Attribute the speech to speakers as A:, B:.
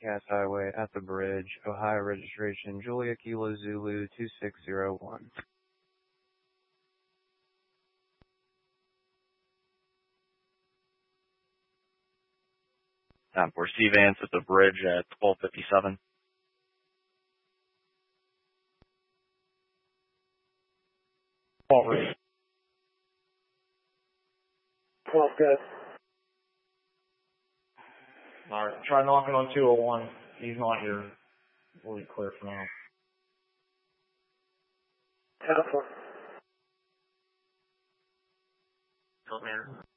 A: Cass Highway at the bridge, Ohio registration, Julia Kilo Zulu 2601.
B: For Steve Vance at the bridge at 1257.
C: Fault rate. 12 good. Alright, try knocking on 201. He's not here. We'll be clear for now.
D: 10-4.
C: Don't matter.